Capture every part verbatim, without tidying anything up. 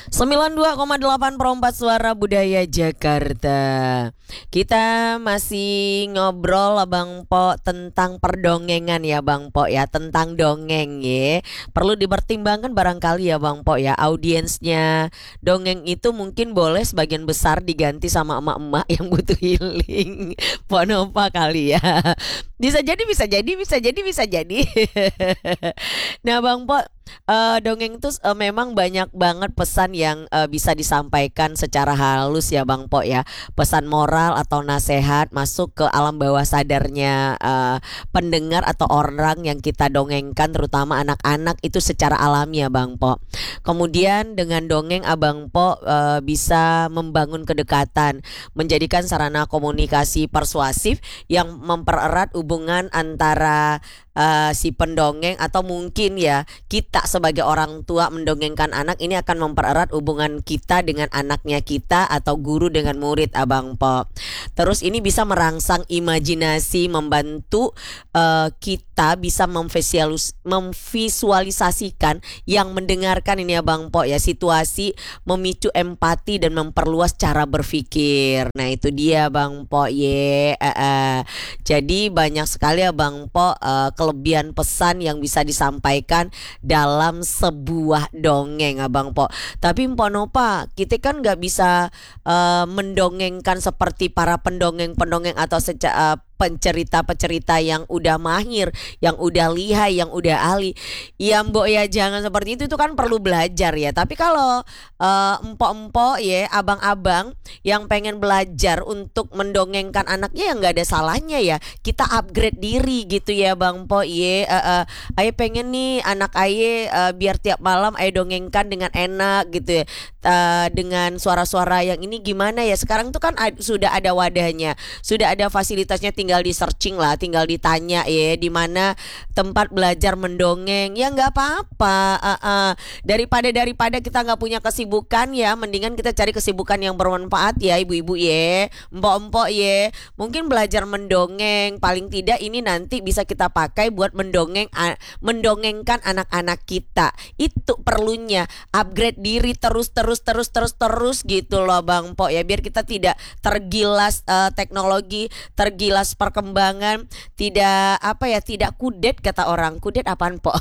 sembilan puluh dua koma delapan Perempat Suara Budaya Jakarta. Kita masih ngobrol Bang Po tentang perdongengan ya Bang Po ya, tentang dongeng ya. Perlu dipertimbangkan barangkali ya Bang Po ya, audiensnya dongeng itu mungkin boleh sebagian besar diganti sama emak-emak yang butuh healing. Po Nova kali ya. Bisa jadi, bisa jadi, bisa jadi, bisa jadi. Nah Bang Po, eh, dongeng itu eh, memang banyak banget pesan yang eh, bisa disampaikan secara halus ya Bang Po ya. Pesan moral atau nasihat masuk ke alam bawah sadarnya eh, pendengar atau orang yang kita dongengkan, terutama anak-anak itu secara alami ya Bang Po. Kemudian dengan dongeng Abang Po eh, bisa membangun kedekatan, menjadikan sarana komunikasi persuasif yang mempererat hubungan antara uh, si pendongeng atau mungkin ya kita sebagai orang tua mendongengkan anak, ini akan mempererat hubungan kita dengan anaknya kita atau guru dengan murid Abang Po. Terus ini bisa merangsang imajinasi, membantu uh, kita bisa memvisualis- memvisualisasikan yang mendengarkan ini Abang Po ya, situasi, memicu empati dan memperluas cara berpikir. Nah itu dia Bang Po ye. Uh, uh. Jadi banyak sekali ya Bang Po uh, kelebihan pesan yang bisa disampaikan dalam sebuah dongeng Abang Po. Tapi Mpok Nova, kita kan nggak bisa uh, mendongengkan seperti para pendongeng-pendongeng atau seca, uh, pencerita-pencerita yang udah mahir, yang udah lihai, yang udah ahli. Ya Mbok ya jangan seperti itu, itu kan perlu belajar ya. Tapi kalau uh, empok-empok ya, abang-abang yang pengen belajar untuk mendongengkan anaknya, ya nggak ada salahnya ya. Kita upgrade diri gitu ya Bang Po ye. Uh, uh, aye pengen nih anak aye uh, biar tiap malam aye dongengkan dengan enak gitu ya. Uh, dengan suara-suara yang ini gimana ya. Sekarang tuh kan ad, sudah ada wadahnya, sudah ada fasilitasnya, tinggal tinggal di searching lah, tinggal ditanya ya di mana tempat belajar mendongeng, ya nggak apa-apa. Uh, uh. Daripada daripada kita nggak punya kesibukan ya, mendingan kita cari kesibukan yang bermanfaat ya ibu-ibu ya, empok-empok ya. Mungkin belajar mendongeng, paling tidak ini nanti bisa kita pakai buat mendongeng, uh, mendongengkan anak-anak kita. Itu perlunya upgrade diri terus terus terus terus terus gitu loh Bang Po ya, biar kita tidak tergilas uh, teknologi, tergilas perkembangan, tidak apa ya, tidak kudet kata orang. Kudet apaan Po?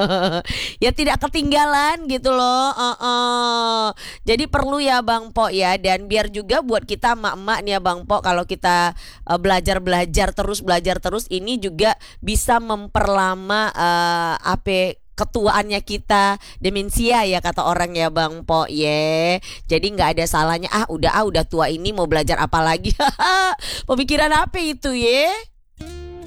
Ya tidak ketinggalan gitu loh. uh, uh. Jadi perlu ya Bang Po ya. Dan biar juga buat kita emak-emak nih ya Bang Po, kalau kita uh, belajar-belajar terus belajar terus, ini juga bisa memperlama uh, apa ketuaannya kita, demensia ya kata orang ya Bang Po ye. Jadi nggak ada salahnya, ah udah ah udah tua ini mau belajar apa lagi. Pemikiran apa itu ye?